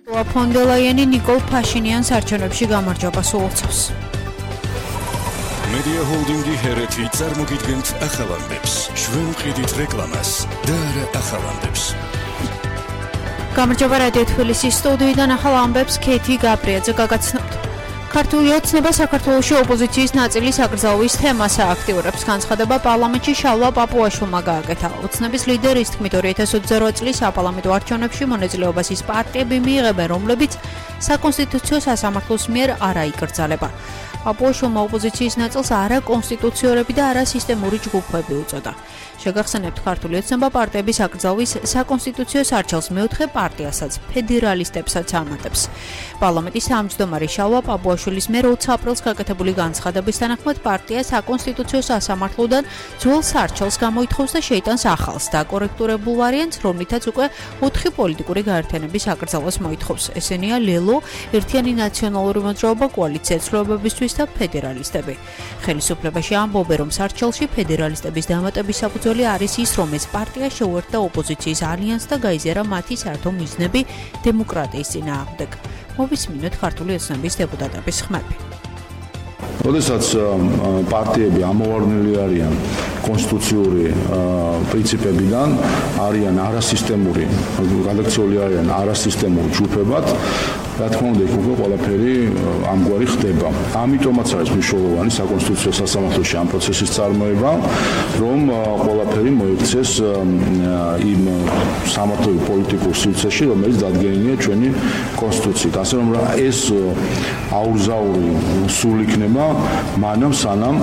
ფონ დე ლაიენი ნიკოლ ფაშინიანს არჩევნებში გამარჯვებას უწევს. Media Holding-ი ჰერეთი წარმოგიდგენთ ახალამდებს. ჩვენ ვყიდით რეკლამას და არა ახალამდებს. გამარჯობა რადიო თბილისის სტუდიიდან ახალამდებს ქეთი გაბრიაძე გაგაცნობთ. ქართული ოცნება საქართველოში ოპოზიციის ნაწილის აკრძალვის თემას ააქტიურებს. განცხადება პარლამენტში შალვა პაპუაშვილმა გააკეთა. ოცნების ლიდერის თქმით 2028 წლის საპარლამენტო არჩევნებში მონაწილეობას ის პარტიები მიიღებენ, რომლებიც საკონსტიტუციო სასამართლოს მიერ არ აიკრძალება. პაპუაშვილმა ოპოზიციის ნაწილს არა კონსტიტუციურები და არა სისტემური ჯგუფები უწოდა. შეგახსენებთ, ქართული ოცნება პარტიების აკრძალვის საკონსტიტუციო სარჩელს მეოთხე პარტიასაც, ფედერალისტებსაც ამატებს. პარლამენტის თავმჯდომარე შალვა პაპუაშვილის მიერ 20 აპრილს გაკეთებული განცხადების თანახმად პარტია საკონსტიტუციო სასამართლოდან ძველ სარჩელს გამოითხოვს და შეიტანს ახალს დაკორექტურებულ ვარიანტს, რომლითაც უკვე 4 პოლიტიკური გაერთიანების აკრძალვას მოითხოვს. ესენია ლელო, ერთიანი ნაციონალური მოძრაობა, კოალიცია ცვლილებებისთვის და ფედერალისტები. ხელისუფლებაში ამბობენ, რომ სარჩელში ფედერალისტების დამატების საფუძველი არის ის, რომ ეს პარტია შეუერთდა ოპოზიციის ალიანსს და გაიზიარა მათი საერთო მიზნები დემოკრატიის წინააღმდეგ. მოვისმინოთ ქართული ოცნების დეპუტატების ხმები. როდესაც პარტიები ამოვარდნილი არიან კონსტიტუციური პრინციპებიდან, არიან არასისტემური, გადაქცეული არიან არასისტემურ ჯგუფებად, რა თქმა უნდა, იქ უკვე ყველაფერი ამგვარი ხდება. ამიტომაც არის მნიშვნელოვანი საკონსტიტუციო სასამართლოში ამ პროცესის წარმოება, რომ ყველაფერი მოექცეს იმ სამართლებრივ პოლიტიკურ სივრცეში, რომელიც დადგენილია ჩვენი კონსტიტუციით. ასე რომ ეს აურზაური სულ იქნება მანამ სანამ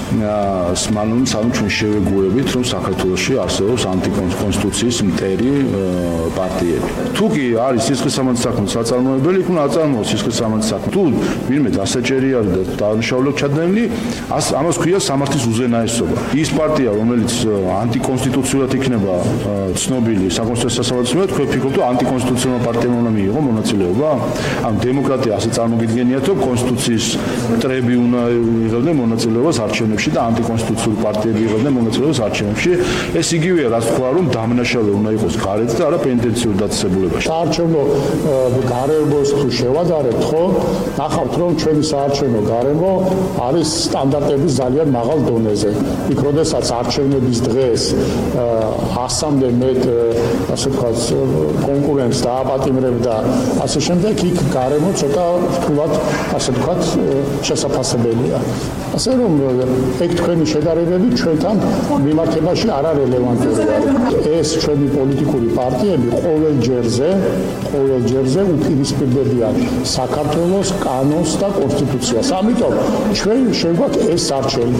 ჩვენ შევეგუებით, რომ საქართველოში არსებობს ანტიკონსტიტუციის მტერი პარტიები. თუ კი არის სისხლისამართლის საქმის საწარმოებელი, იქ უნდა აწარმოოს სისხლისამართლის საქმე. თუ ვინმე დასაჭერი არის და დანიშნულებით ჩადენილი, ამას ქვია სამართლის უზენაესობა. ის პარტია, რომელიც ანტიკონსტიტუციურად იქნება ცნობილი საკონსტიტუციო სასამართლოს მიერ, თქვენ ფიქრობთ, რომ ანტიკონსტიტუციური პარტიამ უნდა მიიღო მონაწილეობა? ამ დემოკრატია ასე წარმოგიდგენიათ, რომ კონსტიტუციის მტრები უნდა იღებდნენ მონაწილეობას არჩევნებში და ანტიკონსტიტუციური პარტიები იღებდნენ მონაწილეობას არჩევნებში. ეს იგივეა, რაც თქვა, რომ დამნაშავე უნდა იყოს გარეთ და არა პენტენციურ დაწესებულებაში. საარჩევნო გარემოს თუ შევადარებთ, ხო? ნახავთ, რომ ჩვენი საარჩევნო გარემო არის სტანდარტების ძალიან მაღალ დონეზე. იქ როდესაც არჩევნების დღეს 100-მდე მეტ, ასე ვთქვათ, კონკურენტს დააპატიმრებდა, ასე შემდეგ, იქ გარემო ცოტა რთულად, ასე ვთქვათ, შესაძლებელია. ასე რომ ეგ თქვენი შედარებები ჩვენთან მიმართებაში არარელევანტური არის. ეს ჩვენი პოლიტიკური პარტიები ყოველ ჯერზე უპირისპირდებიან საქართველოს კანონს და კონსტიტუციას. ამიტომ ჩვენ შეგვაქვს ეს სარჩელი.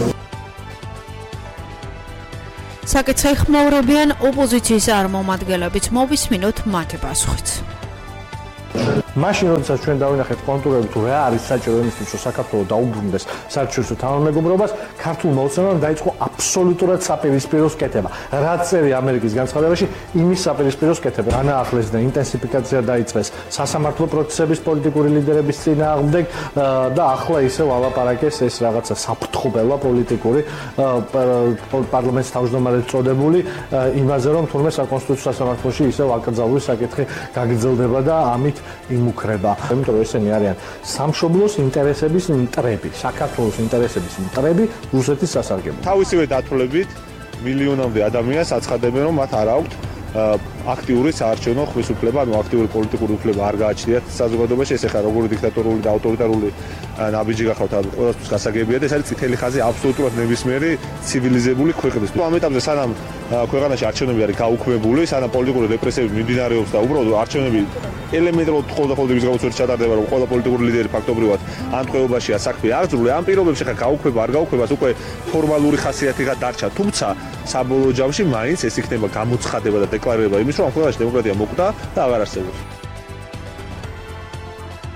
საკითხი ხმაურებიან ოპოზიციის წარმომადგენლებიც, მოვისმინოთ მათი პასუხიც. მაშინ როდესაც ჩვენ დავინახეთ კონტურები თუ რა არის საჭირო იმისთვის რომ საქართველოს დაუბრუნდეს საერთაშორისო თანამეგობრობას, ქართულმა ოცნებამ დაიწყო აბსოლუტურად საპირისპიროს კეთება. რაც წერია ამერიკის განცხადებაში, იმის საპირისპიროს კეთება. განაახლეს და ინტენსიფიკაცია დაიწყეს სასამართლო პროცესების პოლიტიკური ლიდერების წინააღმდეგ და ახლა ისევ ალაპარაკეს ეს რაღაცა საფრთხობელა პოლიტიკური პარლამენტის თავმჯდომარედ წოდებული იმაზე, რომ თურმე საკონსტიტუციო სასამართლოში ისევ აკრძალვის საკითხი გაგრძელდება და ამით იმუქრება. იმიტომ რომ ესენი არიან სამშობლოს ინტერესების მტრები, საქართველოს ინტერესების მტრები რუსეთის სასარგებლოდ. თავისივე დათვლებით მილიონამდე ადამიანს აცხადებენ, რომ მათ არ აქვთ აქტიური საარჩევნო ხმის უფლება, ანუ აქტიური პოლიტიკური უფლება არ გააჩნიათ საზოგადოებაში. ეს ახლა როგორი დიქტატორული და ავტორიტარული ნაბიჯი გახავთ, ყველასთვის გასაგებია და ეს არის წითელი ხაზი აბსოლუტურად ნებისმიერი ცივილიზებული ქვეყნის. ამ ეტაპზე სანამ ქვეყანაში არჩევნები არის გაუქმებული, სანამ პოლიტიკური რეპრესიები მიმდინარეობს და უბრალოდ არჩევნები ელემენტარულად ხოლმე იმის გამო ჩატარდება, რომ ყველა პოლიტიკური ლიდერი ფაქტობრივად ამ ტყვეობაშია საქმე არ ძრული. ამ პირობებში ხა გაუქმება არ გაუქმებას უკვე ფორმალური ხასიათი დარჩა, თუმცა საბოლოო ჯამში მაინც ეს იქნება გამოცხადება და დეკლარირება იმის, რომ ამ ქვეყანაში დემოკრატია მოკვდა და აღარ არსებობს.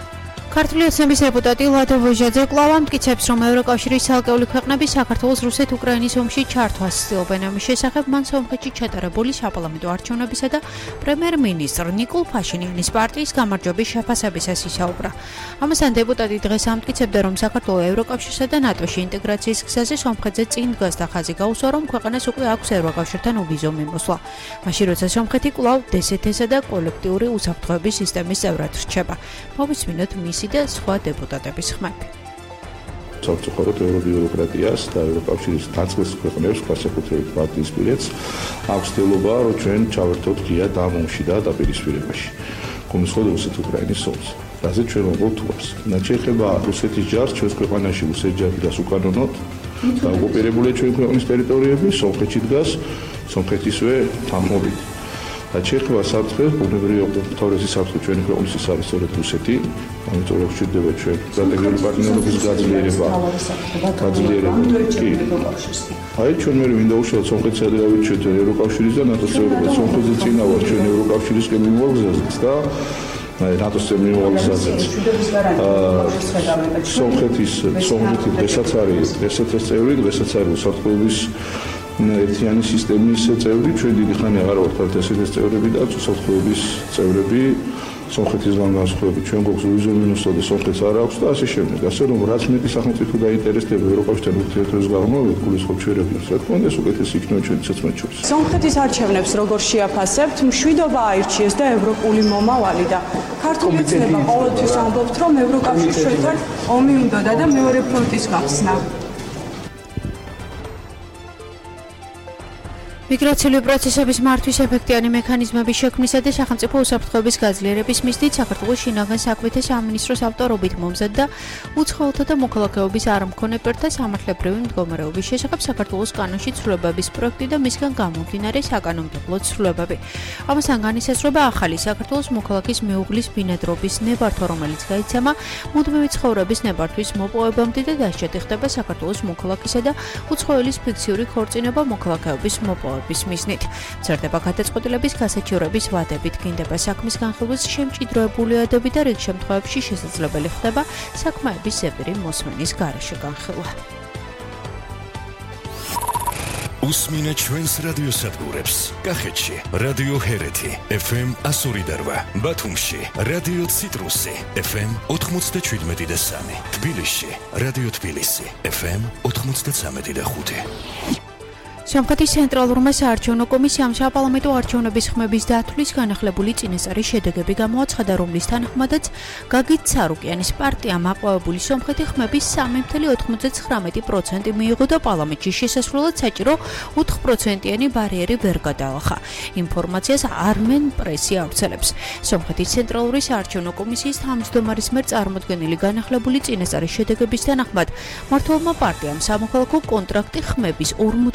ქართული ოცნების დეპუტატი ლადო ვოჟაძე კვლავ ამტკიცებს, რომ ევროკავშირის ცალკეული ქვეყნები საქართველოს რუსეთ-უკრაინის ომში ჩართვას ცდილობენ. ამის შესახებ მან სომხეთში ჩატარებული საპარლამენტო არჩევნებისა და პრემიერ-მინისტრ ნიკოლ ფაშინიანის პარტიის გამარჯვების შეფასებისას ისაუბრა. ამასთან დეპუტატი დღეს ამტკიცებდა, რომ საქართველოს ევროკავშირსა და ნატოში ინტეგრაციის გზაზე სომხეთზე წინ დგას და ხაზი გაუსვა, რომ ქვეყანას უკვე აქვს ევროკავშირთან უბიზო მიმოსვლა. მაშინ როცა სომხეთი კვლავ DST-სა და კოლექტიური უსაფრთხოების სისტემის წევრად რჩება. მოვისმინოთ მისი და სხვა დეპუტატების ხმები. სამწუხაროდ ევრობიუროკრატიას და ევროკავშირის დაწყების ქვეყნებს განსაკუთრებით პარტიის პირებს აქვს ცდილობა, რომ ჩვენ ჩავერთოთ გია დამომში და დაპირისპირებაში. გულისხმობ რუსეთ-უკრაინის ომს. რაზე ჩვენ ვუყურებთ თვალს. ნაჩვენება რუსეთის ჯარს ჩვენს ქვეყანაში რუსეთის ჯარს უკანონოდ და ოკუპირებულია ჩვენი ქვეყნის ტერიტორიები, სომხეთში დგას სომხეთისვე თანხმობით. Აჩერხება საფრთხეს, ბუნებრივი მთავრესი საფრთხე ჩვენი ქვეყნისთვის არის სწორედ რუსეთი, ამიტომ რა გვჭირდება ჩვენ სტრატეგიული პარტნიორობის გაძლიერება. კი. აი ჩვენ მე მინდა უშუალოდ სომხეთსა და ჩვენ ევროკავშირის და ნატოს წევრობას სომხეთზე წინა ვარ ჩვენ ევროკავშირისკენ მიმოგვგზავნეთ და ნატოს მიმოგვგზავნეთ. სომხეთის დღესაც არის წევრი, დღესაც არის უსაფრთხოების ერთიანი სისტემის წევრი, ჩვენ დიდი ხანი აღარ ვართ DST-ის წევრები და უსაფრთხოების წევრები, სომხეთის განსხვავებით ჩვენ გვაქვს უბიზო მინუსო და სომხეთს არ აქვს და ასე შემდეგ. ასე რომ რაც მეტი სახელმწიფო დაინტერესდება ევროკავშირთან ურთიერთობის გაღრმავებით, გულისხმობ ჩვენებს, რა თქმა უნდა, უკეთესი იქნება ჩვენი ცოცხლად შორის. სომხეთის არჩევნებს როგორ შეაფასებთ? მშვიდობა აირჩიეს და ევროპული მომავალი და ქართული ოცნება ყოველთვის ამბობთ, რომ ევროკავშირს ჩვენთან ომი უნდოდა და მეორე ფრონტის გახსნა. მიგრაციული პროცესების მართვის ეფექტიანი მექანიზმების შექმნისა და სახელმწიფო უსაფრთხოების გაძლიერების მიზნით საქართველოს შინაგან საქმეთა სამინისტროს ავტორობით მომზადდა უცხოელთა და მოქალაქეობის არმქონე პირთა სამართლებრივი მდგომარეობის შესახებ საქართველოს კანონში ცვლილებების პროექტი და მისგან გამომდინარე საკანონმდებლო ცვლილებები. ამასთან განისაზღვრება ახალი საქართველოს მოქალაქის მეუღლის ბინადრობის ნებართვა, რომელიც გაიცემა მუდმივი ცხოვრების ნებართვის მოპოვებამდე და დასჯადი ხდება საქართველოს მოქალაქისა და უცხოელის ფიქციური ქორწინება მოქალაქეობის მოპოვებამდე. მიზნით. წერდება გადაწყვეტილების გასაჩივრების ვადებით, გინდება საქმის განხილვის შემჭიდროებული ადები და რიგ შემთხვევებში შესაძლებელი ხდება საქმეების ზეპირი მოსმენის გარეშე განხილვა. უსმინეთ ჩვენს რადიოსადგურებს. კახეთში რადიო ჰერეთი FM 102.8, ბათუმში რადიო ციტრუსი FM 97.3, თბილისში რადიო თბილისი FM 93.5. სომხეთის ცენტრალურმა საარჩევნო კომისიამ საპარლამენტო არჩევნების ხმების დათვლის განახლებული წინასწარი შედეგები გამოაცხადა, რომლის თანახმადაც გაგით ცარუკიანის პარტიამ აყვავებული სომხეთი ხმების 3.99% მიიღო და პარლამენტში შესასვლელად საჭირო 4%-იანი ბარიერი ვერ გადაალახა. ინფორმაციას Armen პრესი ავრცელებს. სომხეთის ცენტრალური საარჩევნო კომისიის თავმჯდომარის მიერ წარმოდგენილი განახლებული წინასწარი შედეგების თანახმად მმართველმა პარტიამ სამოქალაქო კონტრაქტი ხმების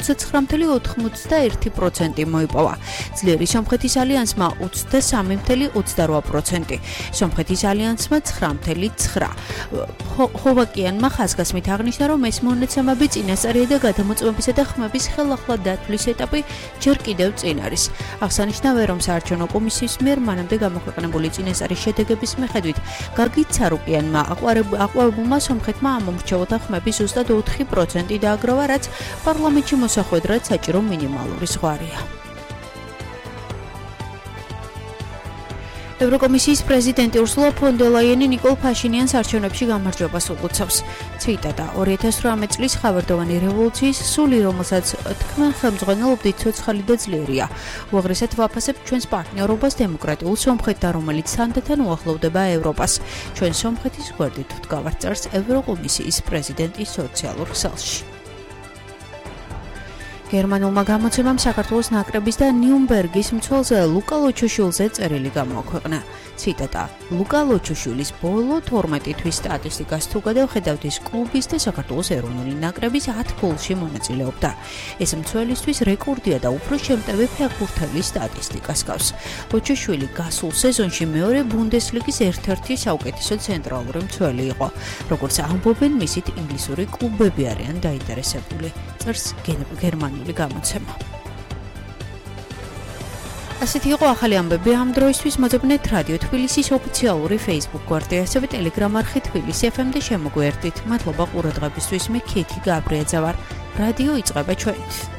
49.91% მოიპოვა. ძლიერი სომხეთის ალიანსმა 23.28%, სომხეთის ალიანსმა 9.9%. ხოვაკიანმა ხაზგასმით აღნიშნა, რომ ეს მონაცემები წინასწარია და გადამოწმებისა და ხმების ხელახლა დათვლის ეტაპი ჯერ კიდევ წინ არის. აღსანიშნავია, რომ საარჩევნო კომისიის მიერ მანამდე გამოქვეყნებული წინასწარი შედეგების მიხედვით გაგით ცარუკიანმა აყვავებულმა სომხეთმა ამომრჩეველთა ხმების ზუსტად 4% დააგროვა, რაც პარლამენტში მოსახვედრად საჭირო მინიმალური ზღვარია. ევროკომისიის პრეზიდენტი ურსულა ფონ დერ ლაიენი ნიკოლ ფაშინიანს არჩევნებში გამარჯვებას უწევს. ციტატა: 2018 წლის ხავერდოვანი რევოლუციის სული, რომელსაც თქვენ ხელმძღვანელობდით, ცოცხალი და ძლიერია. უაღრესად ვაფასებთ ჩვენს პარტნიორობას დემოკრატიულ სომხეთთან, რომელიც თანდათან უახლოვდება ევროპას. ჩვენ სომხეთის გვერდით ვდგავართ, წერს ევროკომისიის პრეზიდენტი სოციალურ ქსელში. გერმანულმა გამოცემამ საქართველოს ნაკრების და ნიუნბერგის მცველზე ლუკა ლოჩოშვილზე წერილი გამოაქვეყნა. ციტატა: ლუკა ლოჩოშვილის ბოლო 12 თვის სტატისტიკას თუ გადავხედავთ, ის კლუბის და საქართველოს ეროვნული ნაკრების 10 გოლში მონაწილეობდა. ეს მცველისთვის რეკორდია და უფრო შემტევი ფეხბურთელის სტატისტიკას გავს. ლოჩოშვილი გასულ სეზონში მეორე ბუნდესლიგის ერთ-ერთი საუკეთესო ცენტრალური მცველი იყო. როგორც ამბობენ, მისით ინგლისური კლუბები არიან დაინტერესებული. წერს გერმანული გამოცემა. ასეთი იყო ახალი ამბები ამ დროისთვის მოძებნეთ რადიო თბილისის ოფიციალური Facebook გვერდი, ასევე Telegram არხი თბილისი FM-ზე შემოგვიერთდით. მადლობა ყურადღებისთვის, მე ქეთი გაბრიაძე ვარ. რადიო იწყება ჩვენით.